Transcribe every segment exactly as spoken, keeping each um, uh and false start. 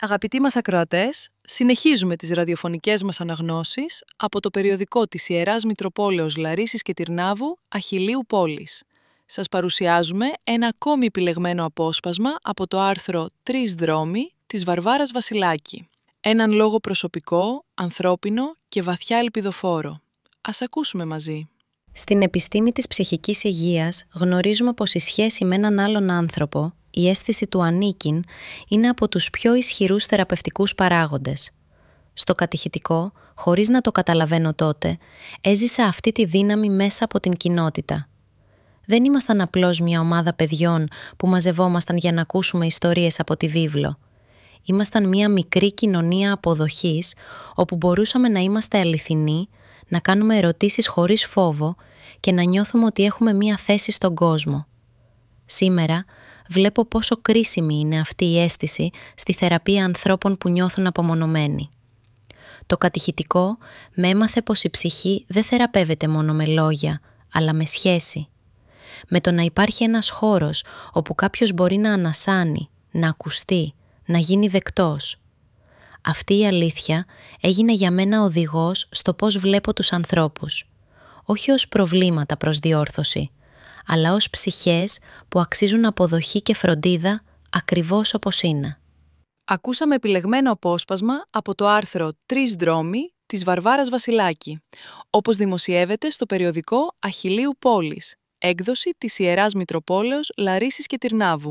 Αγαπητοί μας ακροατές, συνεχίζουμε τις ραδιοφωνικές μας αναγνώσεις από το περιοδικό της Ιεράς Μητροπόλεως Λαρίσης και Τυρνάβου, Αχιλλείου Πόλης. Σας παρουσιάζουμε ένα ακόμη επιλεγμένο απόσπασμα από το άρθρο «Τρεις δρόμοι» της Βαρβάρας Βασιλάκη. Έναν λόγο προσωπικό, ανθρώπινο και βαθιά ελπιδοφόρο. Ας ακούσουμε μαζί. Στην επιστήμη της ψυχικής υγείας γνωρίζουμε πως η σχέση με έναν άλλον άνθρωπο, η αίσθηση του ανήκειν, είναι από τους πιο ισχυρούς θεραπευτικούς παράγοντες. Στο κατηχητικό, χωρίς να το καταλαβαίνω τότε, έζησα αυτή τη δύναμη μέσα από την κοινότητα. Δεν ήμασταν απλώς μια ομάδα παιδιών που μαζευόμασταν για να ακούσουμε ιστορίες από τη βίβλο. Ήμασταν μια μικρή κοινωνία αποδοχής, όπου μπορούσαμε να είμαστε αληθινοί, να κάνουμε ερωτήσεις χωρίς φόβο και να νιώθουμε ότι έχουμε μια θέση στον κόσμο. Σήμερα βλέπω πόσο κρίσιμη είναι αυτή η αίσθηση στη θεραπεία ανθρώπων που νιώθουν απομονωμένοι. Το κατηχητικό με έμαθε πως η ψυχή δεν θεραπεύεται μόνο με λόγια, αλλά με σχέση. Με το να υπάρχει ένας χώρος όπου κάποιος μπορεί να ανασάνει, να ακουστεί, να γίνει δεκτός. Αυτή η αλήθεια έγινε για μένα οδηγός στο πώς βλέπω τους ανθρώπους. Όχι ως προβλήματα προς διόρθωση, αλλά ως ψυχές που αξίζουν αποδοχή και φροντίδα ακριβώς όπως είναι. Ακούσαμε επιλεγμένο απόσπασμα από το άρθρο «Τρεις δρόμοι» της Βαρβάρας Βασιλάκη, όπως δημοσιεύεται στο περιοδικό Αχιλλείου Πόλης, έκδοση της Ιεράς Μητροπόλεως Λαρίσης και Τυρνάβου.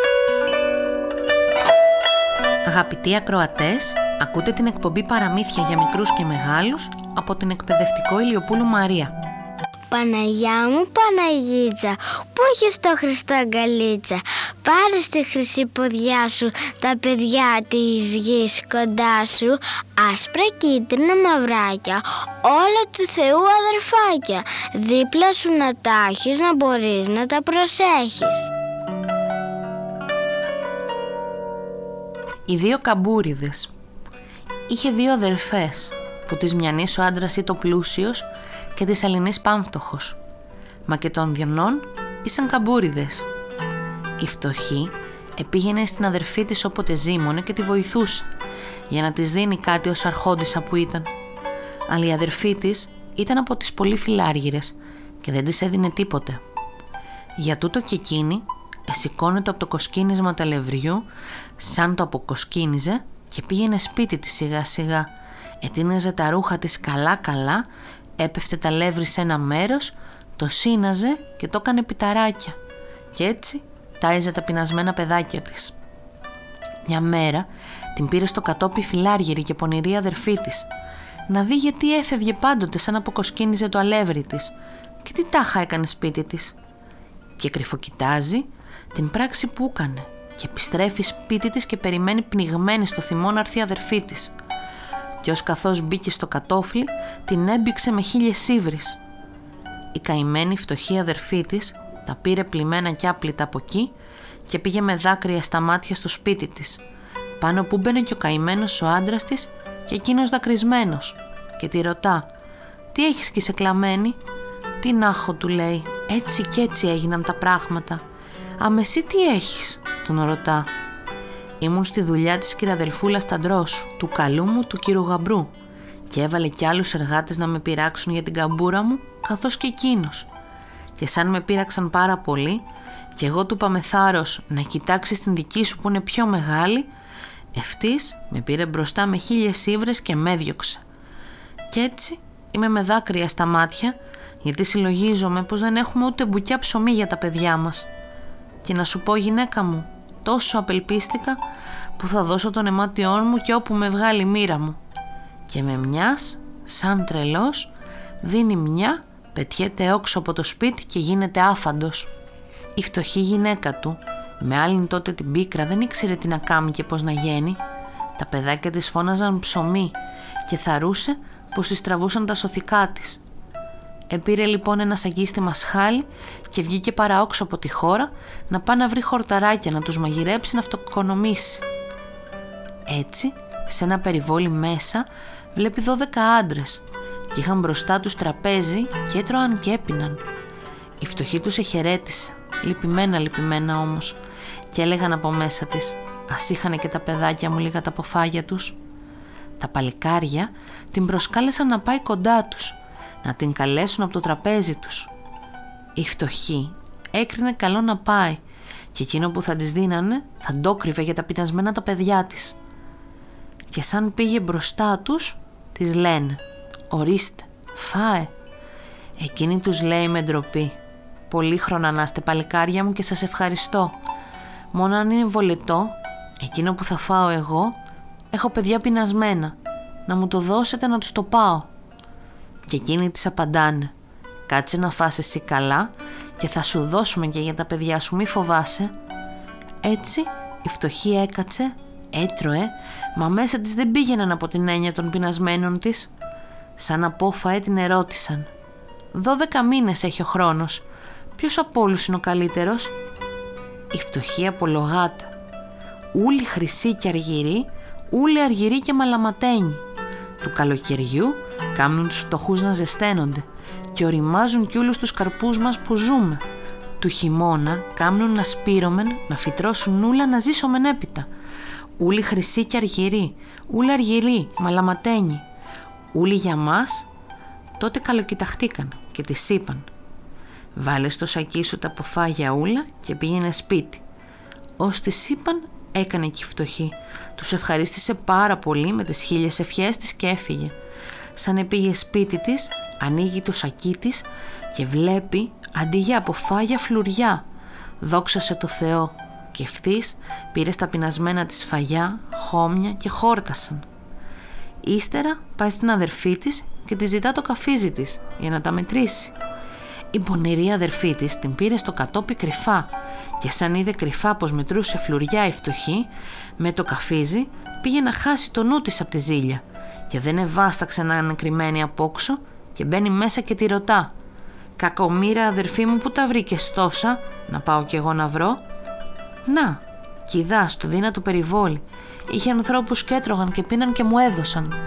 Αγαπητοί ακροατές, ακούτε την εκπομπή Παραμύθια για μικρούς και μεγάλους από την εκπαιδευτικό Ηλιοπούλου Μαρία. Παναγιά μου Παναγίτσα, πού έχεις το Χριστό αγκαλίτσα? Πάρε στη χρυσή ποδιά σου τα παιδιά της γης κοντά σου, άσπρα κίτρινα μαυράκια, όλα του Θεού αδερφάκια, δίπλα σου να τα έχεις, να μπορείς να τα προσέχεις. Οι δύο καμπούριδες. Είχε δύο αδερφές, που της μιανής ο άντρας ήταν πλούσιος και της αλληνής πάμφτωχος, μα και των διονών ήσαν καμπούριδες. Η φτωχή επήγαινε στην αδερφή της όποτε ζήμωνε και τη βοηθούσε, για να της δίνει κάτι ως αρχόντισσα που ήταν. Αλλά η αδερφή της ήταν από τις πολύ φιλάργυρες και δεν της έδινε τίποτε. Για τούτο και εκείνη εσηκώνεται από το κοσκίνισμα του αλευριού, σαν το αποκοσκίνιζε, και πήγαινε σπίτι της σιγά σιγά, ετίναζε τα ρούχα της καλά καλά, έπεφτε τα αλεύρι σε ένα μέρος, το σύναζε και το έκανε πιταράκια, και έτσι τάιζε τα πεινασμένα παιδάκια της. Μια μέρα την πήρε στο κατόπι φιλάργυρη και πονηρή αδερφή της, να δει γιατί έφευγε πάντοτε σαν αποκοσκίνιζε το αλεύρι της και τι τάχα έκανε σπίτι της. Και κρυφοκοιτάζει την πράξη που έκανε και επιστρέφει σπίτι της και περιμένει πνιγμένη στο θυμό να έρθει η αδερφή της. Και ως καθώς μπήκε στο κατόφλι, την έμπηξε με χίλιες ύβρις. Η καημένη φτωχή αδερφή της τα πήρε πλημμένα κι άπλυτα από εκεί και πήγε με δάκρυα στα μάτια στο σπίτι της, πάνω που μπαίνε και ο καημένος ο άντρας της και εκείνος δακρυσμένος, και τη ρωτά «Τι έχεις κι είσαι κλαμμένη?» «Τι να έχω», του λέει, «έτσι κι έτσι έγιναν τα πράγματα». «Αμ εσύ τι έχεις?» τον ρωτά. «Ήμουν στη δουλειά της κυραδελφούλας Ταντρόσου, του καλού μου του κύρου Γαμπρού, και έβαλε κι άλλους εργάτες να με πειράξουν για την καμπούρα μου, καθώς και εκείνος. Και σαν με πείραξαν πάρα πολύ, και εγώ του είπα με θάρρος να κοιτάξει την δική σου που είναι πιο μεγάλη, ευτής με πήρε μπροστά με χίλιες ύβρες και με έδιωξε. Κι έτσι είμαι με δάκρυα στα μάτια, γιατί συλλογίζομαι πως δεν έχουμε ούτε μπουκιά ψωμί για τα παιδιά μας. Και να σου πω, γυναίκα μου, τόσο απελπίστηκα που θα δώσω τον αιμάτιόν μου και όπου με βγάλει η μοίρα μου». Και με μιας, σαν τρελός, δίνει μια, πετιέται όξω από το σπίτι και γίνεται άφαντος. Η φτωχή γυναίκα του, με άλλην τότε την πίκρα, δεν ήξερε τι να κάνει και πώς να γίνει. Τα παιδάκια της φώναζαν ψωμί και θαρούσε πως της τραβούσαν τα σωθικά της. Επήρε λοιπόν ένα σαγίστη μασχάλι και βγήκε παραόξω από τη χώρα να πάει να βρει χορταράκια να τους μαγειρέψει να αυτοοικονομήσει. Έτσι, σε ένα περιβόλι μέσα, βλέπει δώδεκα άντρες και είχαν μπροστά τους τραπέζι και έτρωαν και έπιναν. Η φτωχή τους εχαιρέτησε, λυπημένα λυπημένα όμως, και έλεγαν από μέσα της ας είχανε και τα παιδάκια μου λίγα τα αποφάγια τους. Τα παλικάρια την προσκάλεσαν να πάει κοντά τους, να την καλέσουν από το τραπέζι τους. Η φτωχή έκρινε καλό να πάει και εκείνο που θα της δίνανε θα το κρύβε για τα πεινασμένα τα παιδιά της. Και σαν πήγε μπροστά τους, της λένε «Ορίστε, φάε». Εκείνη τους λέει με ντροπή «Πολύχρονα να είστε παλικάρια μου και σας ευχαριστώ. Μόνο αν είναι βολετό, εκείνο που θα φάω εγώ, έχω παιδιά πεινασμένα, να μου το δώσετε να τους το πάω». Και εκείνοι της απαντάνε «Κάτσε να φας εσύ καλά και θα σου δώσουμε και για τα παιδιά σου, μη φοβάσαι». Έτσι η φτωχή έκατσε, έτρωε, μα μέσα της δεν πήγαιναν από την έννοια των πεινασμένων της. Σαν απόφαε την ερώτησαν «Δώδεκα μήνες έχει ο χρόνος, ποιος από όλους είναι ο καλύτερος?» Η φτωχή απολογάται «Ούλη χρυσή και αργυρή, ούλη αργυρή και μαλαματένη. Του καλοκαιριού κάμνουν τους φτωχούς να ζεσταίνονται και οριμάζουν κι όλους τους καρπούς μας που ζούμε. Του χειμώνα κάμνουν να σπήρωμεν, να φυτρώσουν ούλα να ζήσομεν έπειτα. Ούλη χρυσή και αργυρή, ούλη αργυρή, μαλαματένη. Ούλη για μας». Τότε καλοκοιταχτήκαν και της είπαν «Βάλε στο σακί σου τα αποφάγια ούλα και πήγαινε σπίτι». Ως της είπαν έκανε και η φτωχή. Τους ευχαρίστησε πάρα πολύ με τις χίλιες ευχές της και έφυγε. Σαν πήγε σπίτι της, ανοίγει το σακί της και βλέπει αντί για αποφάγια φλουριά. Δόξασε το Θεό και ευθύς πήρε στα πεινασμένα της φαγιά, χώμια και χόρτασαν. Ύστερα πάει στην αδερφή της και τη ζητά το καφίζι της για να τα μετρήσει. Η πονηρή αδερφή της την πήρε στο κατόπι κρυφά και σαν είδε κρυφά πως μετρούσε φλουριά η φτωχή, με το καφίζι πήγε να χάσει το νου της από τη ζήλια και δεν εβάσταξε να είναι κρυμμένη απόξω και μπαίνει μέσα και τη ρωτά «Κακομοίρα αδερφή μου, που τα βρήκες τόσα, να πάω κι εγώ να βρω?» «Να, κηδά στο δύνατο περιβόλι, είχε ανθρώπους και έτρωγαν και πίναν και μου έδωσαν».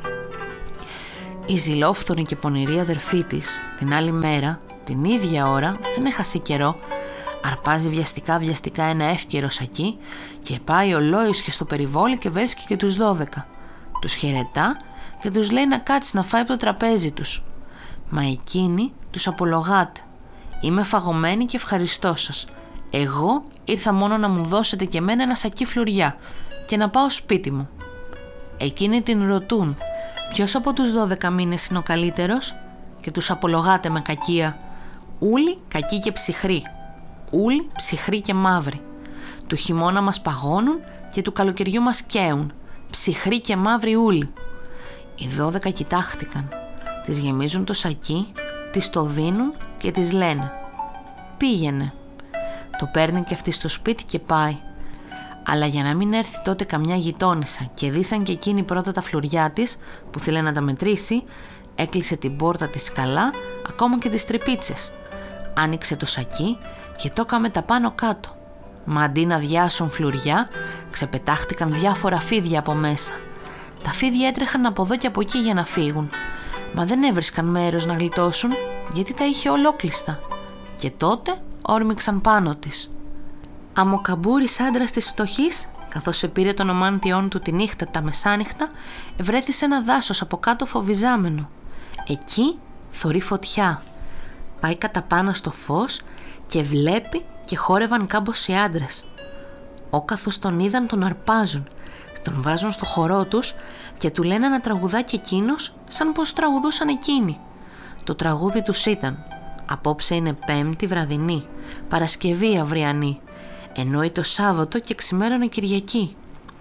Η ζηλόφθονη και πονηρή αδερφή της την άλλη μέρα, την ίδια ώρα, δεν έχασε καιρό, αρπάζει βιαστικά βιαστικά ένα εύκαιρο σακί και πάει ολόισχε στο περιβόλι και βρίσκει και τους δώδεκα. Τους χαιρετά και τους λέει να κάτσει να φάει από το τραπέζι τους. Μα εκείνη τους απολογάται «Είμαι φαγωμένη και ευχαριστώ σας. Εγώ ήρθα μόνο να μου δώσετε και εμένα ένα σακί φλουριά και να πάω σπίτι μου». Εκείνοι την ρωτούν «Ποιος από τους δώδεκα μήνες είναι ο καλύτερος?» και τους απολογάται με κακία «Ούλοι κακοί και ψυχροί, ούλοι ψυχροί και μαύροι. Του χειμώνα μας παγώνουν και του καλοκαιριού μας καίουν, ψυχροί και μαύροι ούλοι». Οι δώδεκα κοιτάχτηκαν, τις γεμίζουν το σακί, τις το δίνουν και τις λένε «Πήγαινε». Το παίρνει και αυτή στο σπίτι και πάει. Αλλά για να μην έρθει τότε καμιά γειτόνισσα και δίσαν και εκείνη πρώτα τα φλουριά της που θέλει να τα μετρήσει, έκλεισε την πόρτα της καλά, ακόμα και τις τρυπίτσες. Άνοιξε το σακί και το έκαμε τα πάνω κάτω. Μα αντί να διάσουν φλουριά, ξεπετάχτηκαν διάφορα φίδια από μέσα. Τα φίδια έτρεχαν από εδώ και από εκεί για να φύγουν, μα δεν έβρισκαν μέρος να γλιτώσουν γιατί τα είχε ολόκλειστα. Και τότε όρμηξαν πάνω της. Αμοκαμπούρης άντρας της φτωχής, καθώς επήρε των ομάντιών του τη νύχτα τα μεσάνυχτα, βρέθη σε ένα δάσος από κάτω φοβιζάμενο. Εκεί θωρεί φωτιά. Πάει κατά πάνω στο φως και βλέπει και χόρευαν κάμποσοι άντρες. Όκαθος τον είδαν τον αρπάζουν, τον βάζουν στο χορό τους και του λένε να τραγουδά και εκείνος σαν πως τραγουδούσαν εκείνοι. Το τραγούδι τους ήταν «Απόψε είναι Πέμπτη βραδινή, Παρασκευή αυριανή, εννοεί το Σάββατο και ξημέρωνα Κυριακή».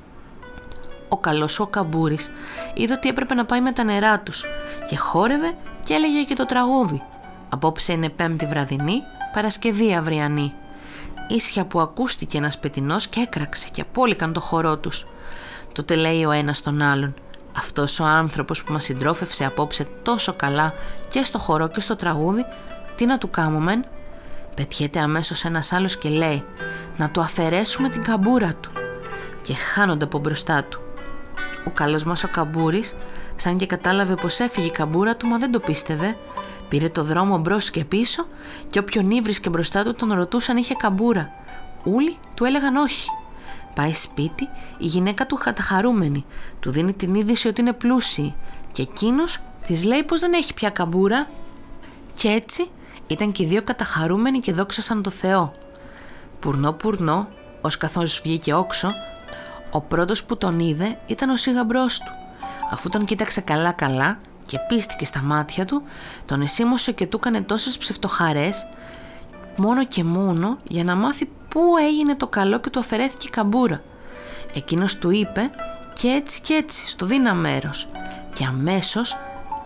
Ο καλός ο Καμπούρης είδε ότι έπρεπε να πάει με τα νερά τους και χόρευε και έλεγε και το τραγούδι «Απόψε είναι Πέμπτη βραδινή, Παρασκευή αυριανή». Ίσια που ακούστηκε ένας πετεινός και έκραξε και απόλυκαν το χορό τους. Τότε λέει ο ένας τον άλλον «Αυτός ο άνθρωπος που μας συντρόφευσε απόψε τόσο καλά και στο χορό και στο τραγούδι, τι να του κάμωμεν?» Πετιέται αμέσως ένας άλλος και λέει «Να του αφαιρέσουμε την καμπούρα του». Και χάνονται από μπροστά του. Ο καλός μας ο Καμπούρης, σαν και κατάλαβε πως έφυγε η καμπούρα του, μα δεν το πίστευε, πήρε το δρόμο μπρος και πίσω και όποιον ήβρισκε μπροστά του τον ρωτούσαν είχε καμπούρα. Ούλοι του έλεγαν όχι. Πάει σπίτι, η γυναίκα του καταχαρούμενη, του δίνει την είδηση ότι είναι πλούσιοι και εκείνος της λέει πως δεν έχει πια καμπούρα. Και έτσι ήταν και οι δύο καταχαρούμενοι και δόξασαν το Θεό. Πουρνό πουρνό, ως καθώς βγήκε όξο, ο πρώτος που τον είδε ήταν ο σύγαμπρός του. Αφού τον κοίταξε καλά καλά και πίστηκε στα μάτια του, τον εσήμωσε και του έκανε τόσες ψευτοχαρές μόνο και μόνο για να μάθει πού έγινε το καλό και του αφαιρέθηκε η καμπούρα. Εκείνος του είπε και έτσι και έτσι στο δίνα μέρος, και αμέσως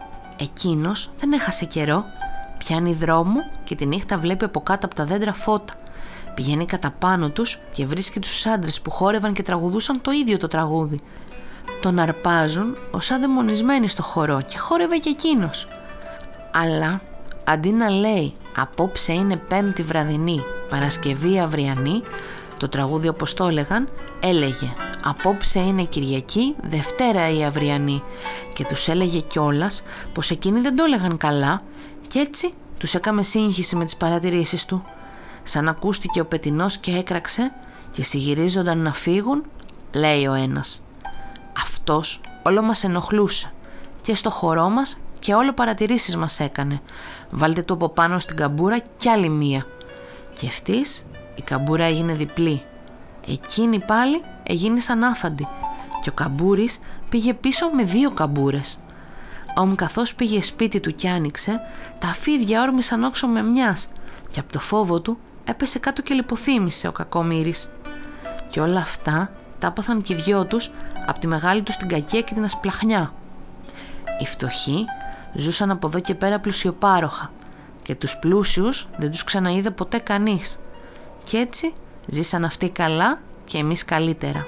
εκείνος δεν έχασε καιρό, πιάνει δρόμο και τη νύχτα βλέπει από κάτω από τα δέντρα φώτα. Πηγαίνει κατά πάνω τους και βρίσκει τους άντρες που χόρευαν και τραγουδούσαν το ίδιο το τραγούδι. Τον αρπάζουν ως αδαιμονισμένοι στο χορό και χόρευε και εκείνος. Αλλά αντί να λέει «Απόψε είναι Πέμπτη βραδινή, Παρασκευή αυριανή», το τραγούδι όπως το έλεγαν έλεγε «Απόψε είναι Κυριακή, Δευτέρα η αυριανή», και τους έλεγε κιόλας πως εκείνοι δεν το έλεγαν καλά και έτσι τους έκαμε σύγχυση με τις παρατηρήσεις του. Σαν ακούστηκε ο πετεινός και έκραξε και συγυρίζονταν να φύγουν, λέει ο ένας «Αυτός όλο μας ενοχλούσε και στο χορό μας και όλο παρατηρήσεις μας έκανε. Βάλτε το από πάνω στην καμπούρα κι άλλη μία». Και ευτής η καμπούρα έγινε διπλή. Εκείνη πάλι έγινε σαν άφαντη και ο καμπούρης πήγε πίσω με δύο καμπούρες. Όμ καθώς πήγε σπίτι του κι άνοιξε, τα φίδια όρμησαν όξο με μιας και από το φόβο του έπεσε κάτω και λιποθύμησε ο κακομοίρης. Και όλα αυτά τα πάθαν κι οι δυο τους από τη μεγάλη τους την κακία και την ασπλαχνιά. Οι φτωχοί ζούσαν από εδώ και πέρα πλουσιοπάροχα και τους πλούσιους δεν τους ξαναείδε ποτέ κανείς. Κι έτσι ζήσαν αυτοί καλά και εμείς καλύτερα.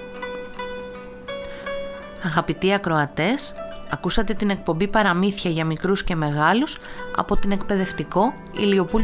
Αγαπητοί ακροατές, ακούσατε την εκπομπή Παραμύθια για μικρούς και μεγάλους από την εκπαιδευτικό Ηλιοπούλου